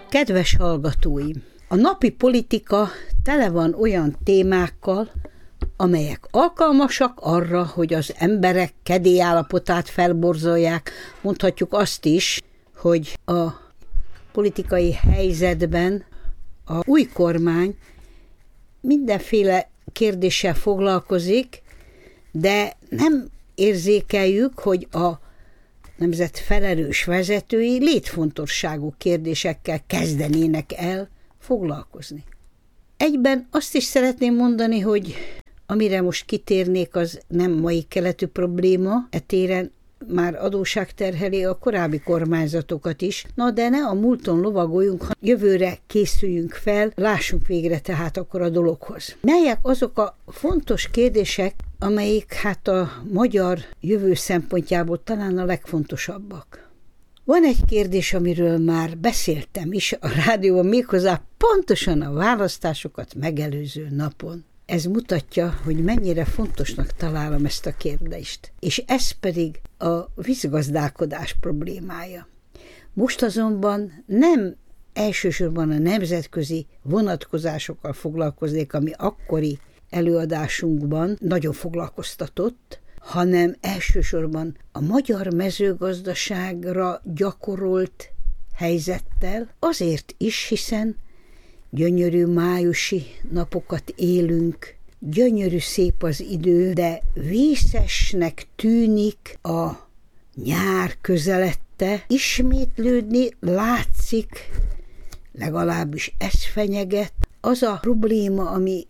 Kedves hallgatóim! A napi politika tele van olyan témákkal, amelyek alkalmasak arra, hogy az emberek kedélyállapotát felborzolják. Mondhatjuk azt is, hogy a politikai helyzetben a új kormány mindenféle kérdéssel foglalkozik, de nem érzékeljük, hogy a nemzet felelős vezetői létfontosságú kérdésekkel kezdenének el foglalkozni. Egyben azt is szeretném mondani, hogy amire most kitérnék, az nem mai keletű probléma, e téren már adósság terheli a korábbi kormányzatokat is, de ne a múlton lovagoljunk, ha jövőre készüljünk fel, lássunk végre tehát akkor a dologhoz. Melyek azok a fontos kérdések, amelyik a magyar jövő szempontjából talán a legfontosabbak? Van egy kérdés, amiről már beszéltem is a rádióban, méghozzá pontosan a választásokat megelőző napon. Ez mutatja, hogy mennyire fontosnak találom ezt a kérdést. És ez pedig a vízgazdálkodás problémája. Most azonban nem elsősorban a nemzetközi vonatkozásokkal foglalkoznék, ami akkori előadásunkban nagyon foglalkoztatott, hanem elsősorban a magyar mezőgazdaságra gyakorolt helyzettel, azért is, hiszen gyönyörű májusi napokat élünk, gyönyörű szép az idő, de vészesnek tűnik a nyár közelette, ismétlődni látszik, legalábbis ez fenyeget, az a probléma, ami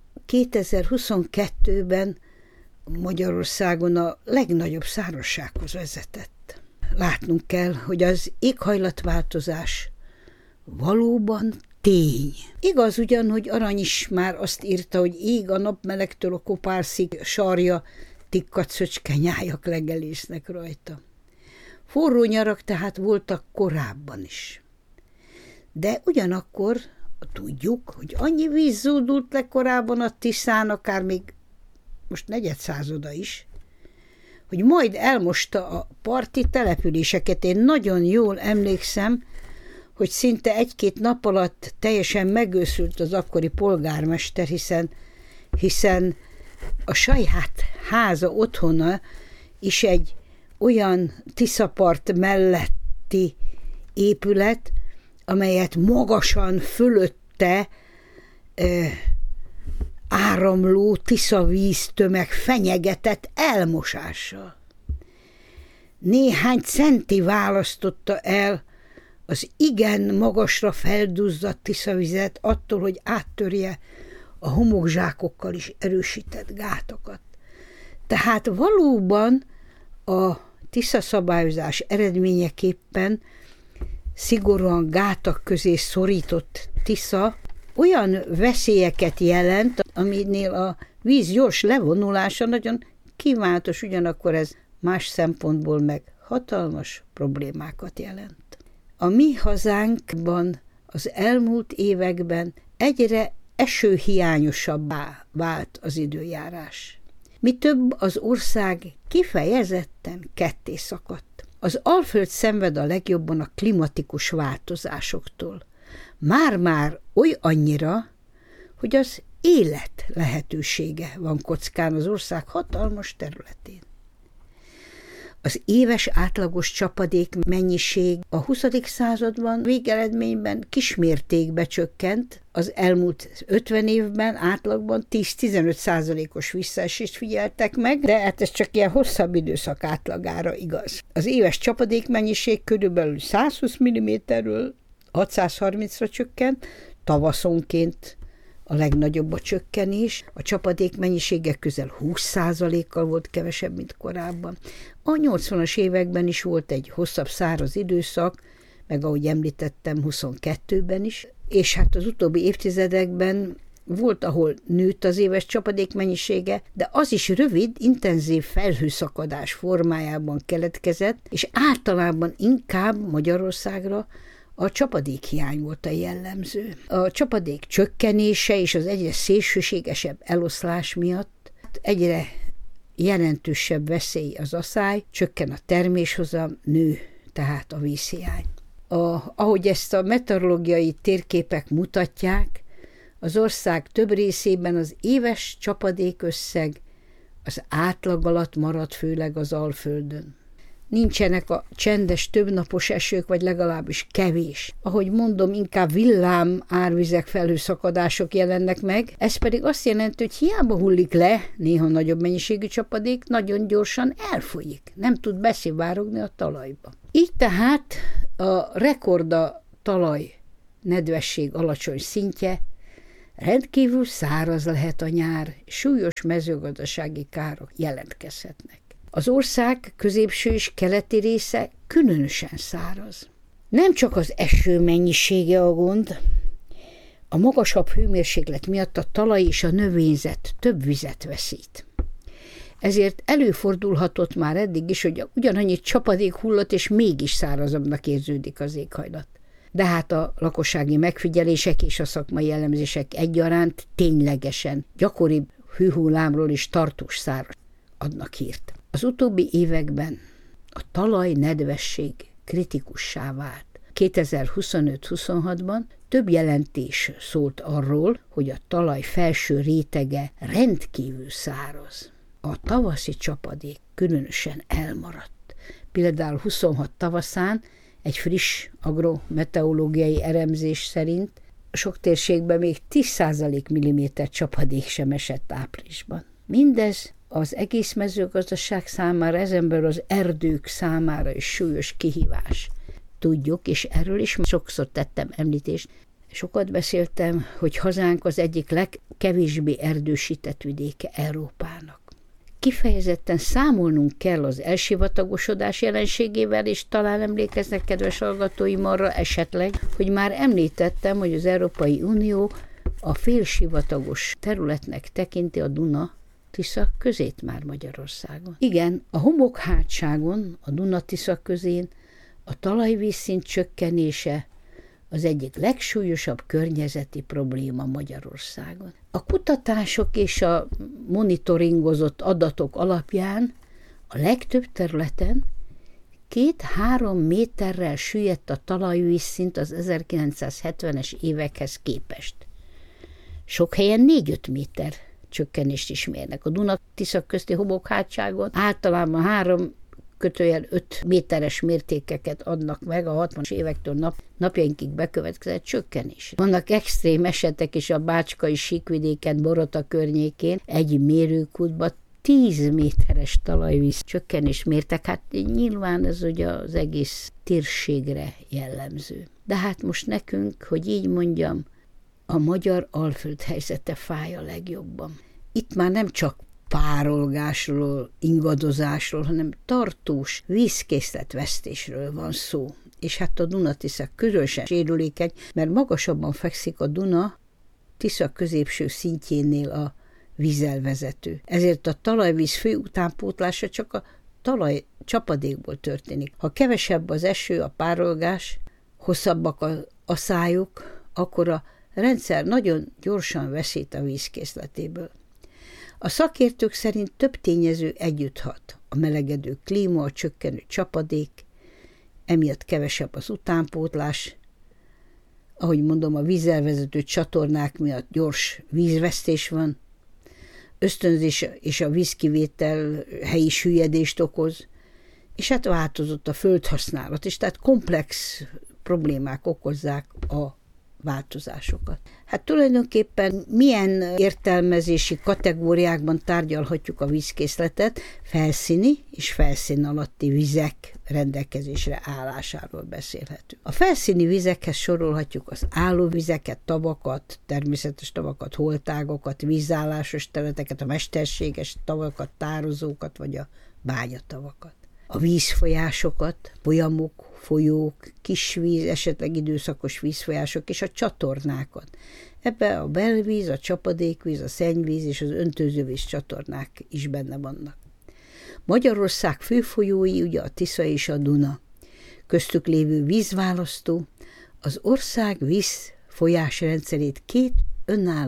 2022-ben Magyarországon a legnagyobb szárazsághoz vezetett. Látnunk kell, hogy az éghajlatváltozás valóban tény. Igaz ugyan, hogy Arany is már azt írta, hogy ég a nap melegtől a kopárszig, sarja, tikkat szöcskenyájak legelésznek rajta. Forró nyarak tehát voltak korábban is. De ugyanakkor tudjuk, hogy annyi víz zúdult le korábban a Tiszán, akár még most negyedszázada is, hogy majd elmosta a parti településeket. Én nagyon jól emlékszem, hogy szinte egy-két nap alatt teljesen megőszült az akkori polgármester, hiszen a saját háza, otthona is egy olyan Tiszapart melletti épület, amelyet magasan fölötte áramló Tiszavíz tömeg fenyegetett elmosással. Néhány centi választotta el az igen magasra felduzzadt Tiszavizet attól, hogy áttörje a homokzsákokkal is erősített gátakat. Tehát valóban a Tisza szabályozás eredményeképpen szigorúan gátak közé szorított Tisza olyan veszélyeket jelent, aminél a víz gyors levonulása nagyon kívánatos, ugyanakkor ez más szempontból meg hatalmas problémákat jelent. A mi hazánkban az elmúlt években egyre esőhiányosabbá vált az időjárás. Mi több, az ország kifejezetten ketté szakadt. Az Alföld szenved a legjobban a klimatikus változásoktól. Már-már oly annyira, hogy az élet lehetősége van kockán az ország hatalmas területén. Az éves átlagos csapadék mennyiség a 20. században végeredményben kismértékben csökkent, az elmúlt 50 évben átlagban 10-15%-os visszaesést figyeltek meg, de ez csak ilyen hosszabb időszak átlagára igaz. Az éves csapadék mennyiség körülbelül 120 mm-ről 630-ra csökkent, tavaszonként a legnagyobb a csökkenés, a csapadék mennyisége közel 20%-kal volt kevesebb, mint korábban. A 80-as években is volt egy hosszabb száraz időszak, meg ahogy említettem, 22-ben is, és az utóbbi évtizedekben volt, ahol nőtt az éves csapadék mennyisége, de az is rövid, intenzív felhőszakadás formájában keletkezett, és általában inkább Magyarországra a csapadékhiány volt a jellemző. A csapadék csökkenése és az egyre szélsőségesebb eloszlás miatt egyre jelentősebb veszély az aszály, csökken a terméshozam, nő tehát a vízhiány. Ahogy ezt a meteorológiai térképek mutatják, az ország több részében az éves csapadékösszeg az átlag alatt marad, főleg az Alföldön. Nincsenek a csendes többnapos esők, vagy legalábbis kevés. Ahogy mondom, inkább villám árvizek, felhőszakadások jelennek meg, ez pedig azt jelenti, hogy hiába hullik le néha nagyobb mennyiségű csapadék, nagyon gyorsan elfolyik, nem tud beszivárogni a talajba. Így tehát a rekorda talaj nedvesség alacsony szintje, rendkívül száraz lehet a nyár, súlyos mezőgazdasági károk jelentkezhetnek. Az ország középső és keleti része különösen száraz. Nem csak az eső mennyisége a gond, a magasabb hőmérséklet miatt a talaj és a növényzet több vizet veszít. Ezért előfordulhatott már eddig is, hogy ugyanannyi csapadék hullott, és mégis szárazabbnak érződik az éghajlat. De hát a lakossági megfigyelések és a szakmai elemzések egyaránt ténylegesen gyakoribb hőhullámról és tartós száraz adnak hírt. Az utóbbi években a talaj nedvesség kritikussá vált. 2025-26-ban több jelentés szólt arról, hogy a talaj felső rétege rendkívül száraz. A tavaszi csapadék különösen elmaradt. Például 26 tavaszán egy friss agrometeorológiai elemzés szerint sok térségben még 10% mm csapadék sem esett áprilisban. Mindez az egész mezőgazdaság számára, ezen belül az erdők számára is súlyos kihívás. Tudjuk, és erről is sokszor tettem említést, sokat beszéltem, hogy hazánk az egyik legkevésbé erdősített vidéke Európának. Kifejezetten számolnunk kell az elsivatagosodás jelenségével, és talán emlékeznek, kedves hallgatóim, arra esetleg, hogy már említettem, hogy az Európai Unió a félsivatagos területnek tekinti a Duna-Tisza közét már Magyarországon. Igen, a homokhátságon, a Duna-Tisza közén a talajvízszint csökkenése az egyik legsúlyosabb környezeti probléma Magyarországon. A kutatások és a monitoringozott adatok alapján a legtöbb területen 2-3 méterrel süllyedt a talajvízszint az 1970-es évekhez képest. Sok helyen 4-5 méter csökkenést is mérnek. A Duna-Tisza közti homokhátságon általában 3-5 méteres mértékeket adnak meg a 60-as évektől napjainkig bekövetkezett csökkenésre. Vannak extrém esetek is a bácskai síkvidéken, Borota környékén, egy mérőkútban 10 méteres talajvíz csökkenést mértek. Hát nyilván ez ugye az egész térségre jellemző. De hát most nekünk, hogy így mondjam, a magyar Alföld helyzete fáj a legjobban. Itt már nem csak párolgásról, ingadozásról, hanem tartós vízkészletvesztésről van szó. És hát a Duna-Tisza különösen sérülékeny, mert magasabban fekszik a Duna-Tisza középső szintjénél a vízelvezető. Ezért a talajvíz fő utánpótlása csak a talaj csapadékból történik. Ha kevesebb az eső, a párolgás, hosszabbak a szájuk, akkor a rendszer nagyon gyorsan veszít a vízkészletéből. A szakértők szerint több tényező együtt hat. A melegedő klíma, a csökkenő csapadék, emiatt kevesebb az utánpótlás, ahogy mondom, a vízelvezető csatornák miatt gyors vízvesztés van, ösztönzés és a vízkivétel helyi süllyedést okoz, és hát változott a földhasználat is, tehát komplex problémák okozzák a változásokat. Hát tulajdonképpen milyen értelmezési kategóriákban tárgyalhatjuk a vízkészletet? Felszíni és felszín alatti vizek rendelkezésre állásáról beszélhetünk. A felszíni vizekhez sorolhatjuk az állóvizeket, tavakat, természetes tavakat, holtágokat, vízállásos területeket, a mesterséges tavakat, tározókat vagy a bányatavakat. A vízfolyásokat, folyamok, folyók, kisvíz, esetleg időszakos vízfolyások és a csatornákat. Ebbe a belvíz, a csapadékvíz, a szennyvíz és az öntözővíz csatornák is benne vannak. Magyarország főfolyói ugye a Tisza és a Duna. Köztük lévő vízválasztó az ország vízfolyás rendszerét 2 önálló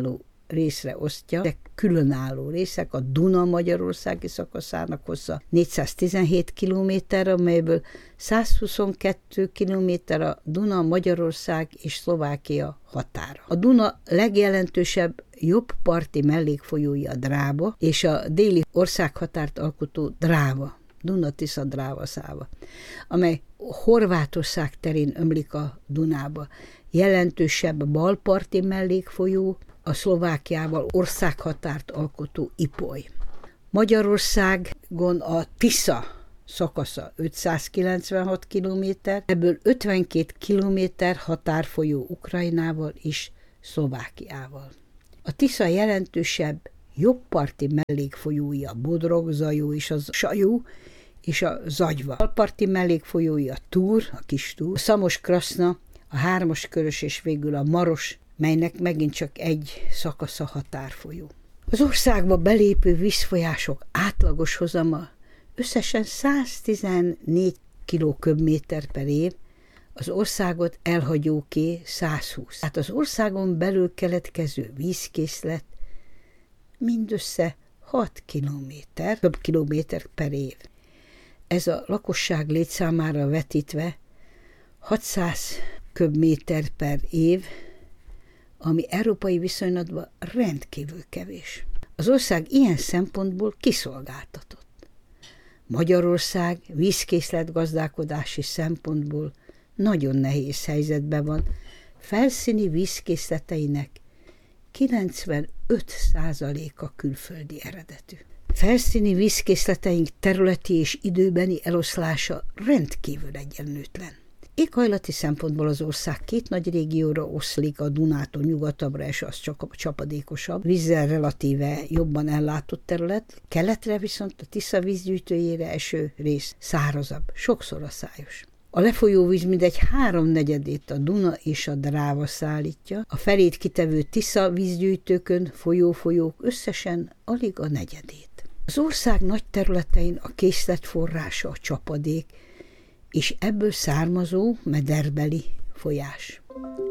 részre osztja, de különálló részek. A Duna magyarországi szakaszának hossza 417 km, amelyből 122 km a Duna Magyarország és Szlovákia határa. A Duna legjelentősebb jobb parti mellékfolyója a Dráva, és a déli országhatárt alkotó Dráva, Duna-Tisza-Dráva száva, amely Horvátország terén ömlik a Dunába. Jelentősebb balparti mellékfolyó a Szlovákiával országhatárt alkotó Ipoly. Magyarországon a Tisza szakasza 596 km, ebből 52 km határfolyó Ukrajnával és Szlovákiával. A Tisza jelentősebb jobbparti mellékfolyója a Bodrog, Zajó és a Sajó és a Zagyva. A balparti mellékfolyója a Túr, a Kis-Túr, a Szamos-Kraszna, a Hármaskörös és végül a Maros, melynek megint csak egy szakasza határfolyó. Az országba belépő vízfolyások átlagos hozama összesen 114 km/köbméter per év, az országot elhagyóké 120. Tehát az országon belül keletkező vízkészlet mindössze 6 kilométer, több kilométer per év. Ez a lakosság létszámára vetítve 600 köbméter per év, ami európai viszonylatban rendkívül kevés. Az ország ilyen szempontból kiszolgáltatott. Magyarország vízkészletgazdálkodási szempontból nagyon nehéz helyzetben van, felszíni vízkészleteinek 95%-a külföldi eredetű. Felszíni vízkészleteink területi és időbeni eloszlása rendkívül egyenlőtlen. Éghajlati szempontból az ország két nagy régióra oszlik, a Dunától nyugatabbra és az csak csapadékosabb, vízzel relatíve jobban ellátott terület, keletre viszont a Tisza vízgyűjtőjére eső rész szárazabb, sokszor aszályos. A lefolyó víz mindegy 3/4 a Duna és a Dráva szállítja, a felét kitevő Tisza vízgyűjtőkön folyók összesen alig a 1/4. Az ország nagy területein a készletforrása a csapadék, és ebből származó mederbeli folyás.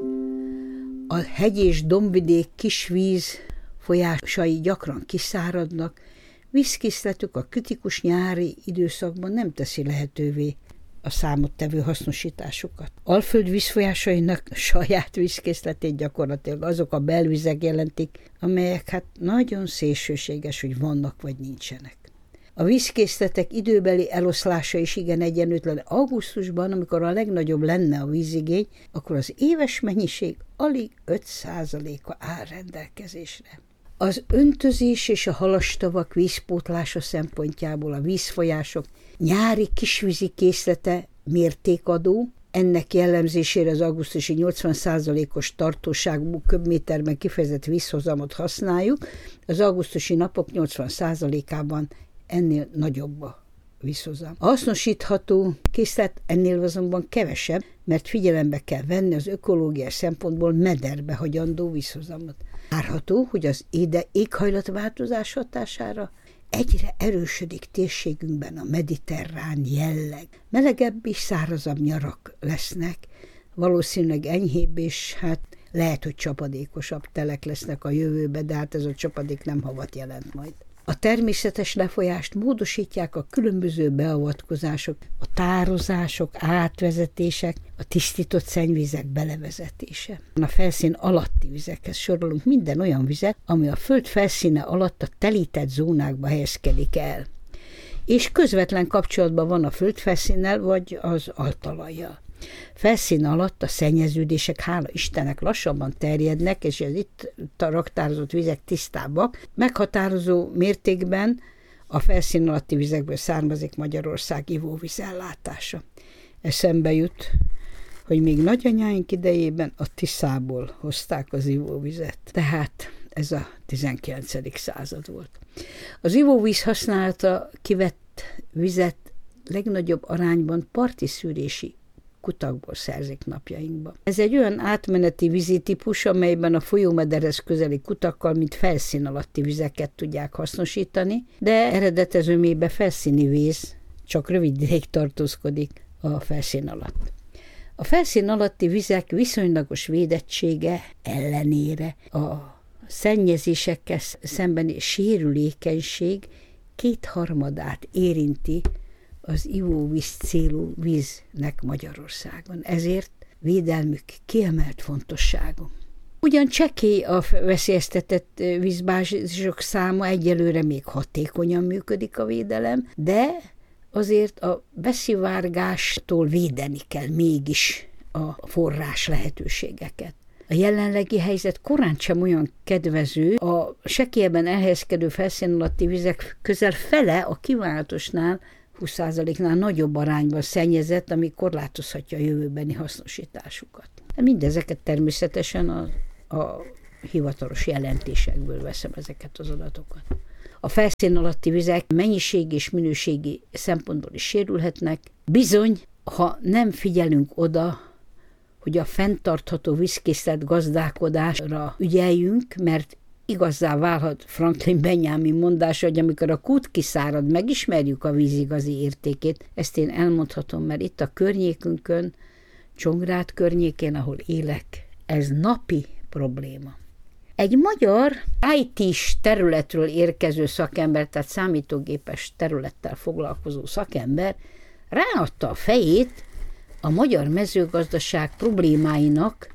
A hegy és dombvidék kisvíz folyásai gyakran kiszáradnak, vízkészletük a kritikus nyári időszakban nem teszi lehetővé a számottevő hasznosításukat. Alföld vízfolyásainak saját vízkészletét gyakorlatilag azok a belvizek jelentik, amelyek nagyon szélsőséges, hogy vannak vagy nincsenek. A vízkészletek időbeli eloszlása is igen egyenlőtlen. Augusztusban, amikor a legnagyobb lenne a vízigény, akkor az éves mennyiség alig 5%-a áll rendelkezésre. Az öntözés és a halastavak vízpótlása szempontjából a vízfolyások nyári kisvízi készlete mértékadó, ennek jellemzésére az augusztusi 80%-os tartóságú köbméterben kifejezett vízhozamot használjuk, az augusztusi napok 80%-ában ennél nagyobb a vízhozam. A hasznosítható készlet ennél azonban kevesebb, mert figyelembe kell venni az ökológiai szempontból mederbe hagyandó vízhozamot. Várható, hogy az éghajlatváltozás hatására egyre erősödik térségünkben a mediterrán jelleg. Melegebb és szárazabb nyarak lesznek, valószínűleg enyhébb és lehet, hogy csapadékosabb telek lesznek a jövőbe, de ez a csapadék nem havat jelent majd. A természetes lefolyást módosítják a különböző beavatkozások, a tározások, átvezetések, a tisztított szennyvizek belevezetése. A felszín alatti vizekhez sorolunk minden olyan vizet, ami a föld felszíne alatt a telített zónákba helyezkedik el, és közvetlen kapcsolatban van a földfelszínnel vagy az altalajjal. Felszín alatt a szennyeződések, hála Istennek, lassabban terjednek, és az itt raktározott vizek tisztábbak. Meghatározó mértékben a felszín alatti vizekből származik Magyarország ivóvízellátása. Eszembe jut, hogy még nagyanyáink idejében a Tiszából hozták az ivóvizet. Tehát ez a 19. század volt. Az ivóvíz használata kivett vizet legnagyobb arányban parti szűrési kutakból szerzik napjainkban. Ez egy olyan átmeneti vízitípus, amelyben a folyómederhez közeli kutakkal, mint felszín alatti vizeket tudják hasznosítani, de eredetezőmébe felszíni víz csak rövid ideig tartózkodik a felszín alatt. A felszín alatti vizek viszonylagos védettsége ellenére a szennyezésekkel szembeni sérülékenység 2/3 érinti az ivóvíz célú víznek Magyarországon. Ezért védelmük kiemelt fontosságú. Ugyan csekély a veszélyeztetett vízbázisok száma, egyelőre még hatékonyan működik a védelem, de azért a beszivárgástól védeni kell mégis a forrás lehetőségeket. A jelenlegi helyzet korán sem olyan kedvező, a sekélyben elhelyezkedő felszín alatti vizek közel fele a kívánatosnál 20%-nál nagyobb arányban szennyezett, ami korlátozhatja a jövőbeni hasznosításukat. Mindezeket természetesen a hivatalos jelentésekből veszem ezeket az adatokat. A felszín alatti vizek mennyiségi és minőségi szempontból is sérülhetnek. Bizony, ha nem figyelünk oda, hogy a fenntartható vízkészlet gazdálkodásra ügyeljünk, mert igazzá válhat Franklin Benjamin mondása, hogy amikor a kút kiszárad, megismerjük a víz igazi értékét. Ezt én elmondhatom, mert itt a környékünkön, Csongrád környékén, ahol élek, ez napi probléma. Egy magyar IT-s területről érkező szakember, tehát számítógépes területtel foglalkozó szakember ráadta a fejét a magyar mezőgazdaság problémáinak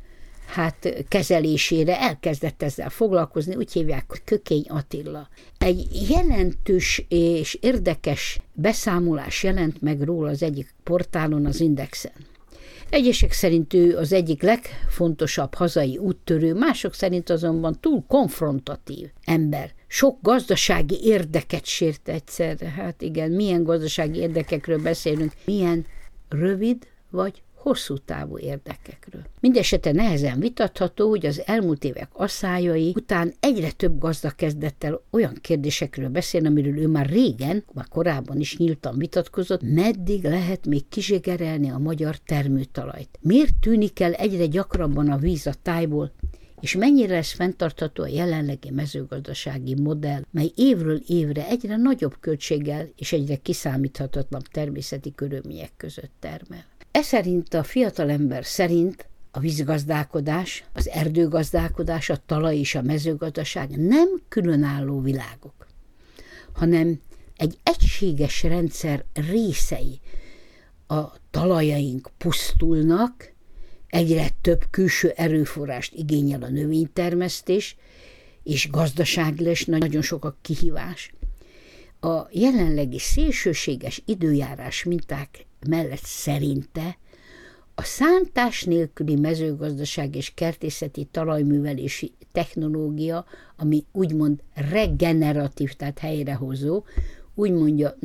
kezelésére, elkezdett ezzel foglalkozni, úgy hívják, Kökény Attila. Egy jelentős és érdekes beszámolás jelent meg róla az egyik portálon, az Indexen. Egyesek szerint ő az egyik legfontosabb hazai úttörő, mások szerint azonban túl konfrontatív ember. Sok gazdasági érdeket sért egyszerre. Hát igen, milyen gazdasági érdekekről beszélünk, milyen rövid vagy hosszú távú érdekekről. Mindenesetre nehezen vitatható, hogy az elmúlt évek asszályai után egyre több gazda kezdett el olyan kérdésekről beszélni, amiről ő már régen, már korábban is nyíltan vitatkozott, meddig lehet még kizsigerelni a magyar termőtalajt. Miért tűnik el egyre gyakrabban a víz a tájból, és mennyire lesz fenntartható a jelenlegi mezőgazdasági modell, mely évről évre egyre nagyobb költséggel és egyre kiszámíthatatlan természeti körülmények között termel. Szerint a fiatalember szerint a vízgazdálkodás, az erdőgazdálkodás, a talaj és a mezőgazdaság nem különálló világok, hanem egy egységes rendszer részei. A talajaink pusztulnak, egyre több külső erőforrást igényel a növénytermesztés, és gazdaságilag is nagyon sok a kihívás. A jelenlegi szélsőséges időjárás minták mellett szerinte a szántás nélküli mezőgazdaság és kertészeti talajművelési technológia, ami úgymond regeneratív, tehát helyrehozó, úgy mondja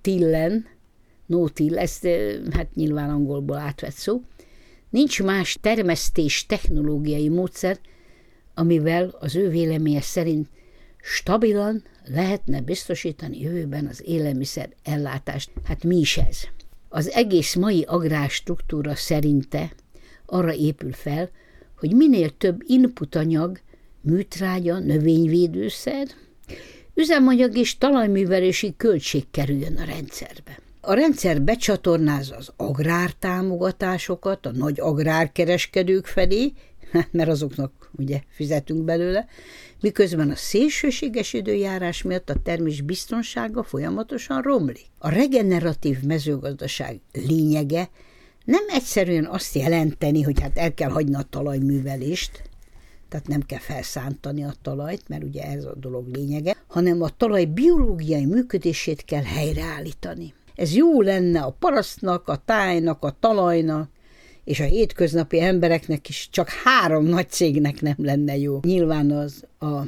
no-till, ezt nyilván angolból átvett szó, nincs más termesztés technológiai módszer, amivel az ő véleménye szerint stabilan lehetne biztosítani jövőben az élelmiszer ellátást. Hát mi is ez? Az egész mai agrárstruktúra szerinte arra épül fel, hogy minél több inputanyag, műtrágya, növényvédőszer, üzemanyag és talajművelési költség kerüljön a rendszerbe. A rendszer becsatornázza az agrártámogatásokat a nagy agrárkereskedők felé, mert azoknak ugye fizetünk belőle, miközben a szélsőséges időjárás miatt a termés biztonsága folyamatosan romlik. A regeneratív mezőgazdaság lényege nem egyszerűen azt jelenteni, hogy el kell hagyni a talajművelést, tehát nem kell felszántani a talajt, mert ugye ez a dolog lényege, hanem a talaj biológiai működését kell helyreállítani. Ez jó lenne a parasztnak, a tájnak, a talajnak, és a hétköznapi embereknek is, csak 3 nagy cégnek nem lenne jó. Nyilván a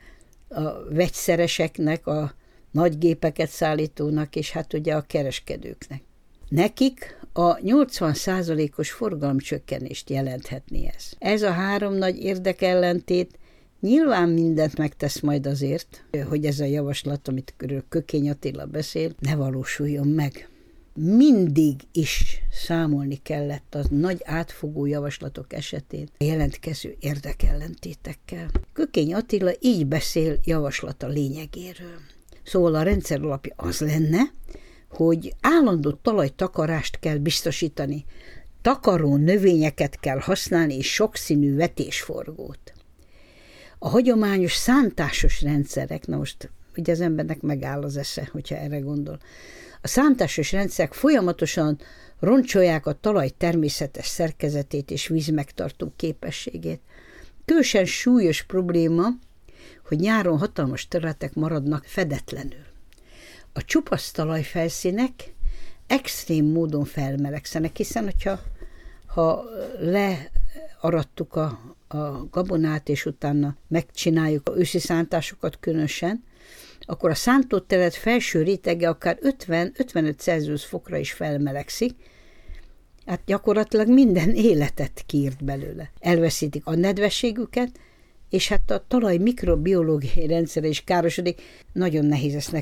vegyszereseknek, a nagy gépeket szállítónak, és ugye a kereskedőknek. Nekik a 80%-os forgalomcsökkenést jelenthetné ez. Ez a 3 nagy érdekellentét nyilván mindent megtesz majd azért, hogy ez a javaslat, amit Kökény Attila beszél, ne valósuljon meg. Mindig is számolni kellett a nagy átfogó javaslatok esetén a jelentkező érdekellentétekkel. Kökény Attila így beszél javaslata lényegéről. Szóval a rendszer alapja az lenne, hogy állandó talajtakarást kell biztosítani, takaró növényeket kell használni és sokszínű vetésforgót. A hagyományos szántásos rendszerek, na most ugye az embernek megáll az esze, hogyha erre gondol. A szántásos rendszerek folyamatosan roncsolják a talaj természetes szerkezetét és vízmegtartó képességét. Különösen súlyos probléma, hogy nyáron hatalmas területek maradnak fedetlenül. A csupasz talajfelszínek extrém módon felmelegszenek, hiszen ha learadtuk a gabonát, és utána megcsináljuk a őszi szántásokat különösen, akkor a szántóterület felső rétege akár 50-55 Celsius fokra is felmelegszik, hát gyakorlatilag minden életet kiírt belőle. Elveszítik a nedvességüket, és hát a talaj mikrobiológiai rendszere is károsodik. Nagyon nehéz ezt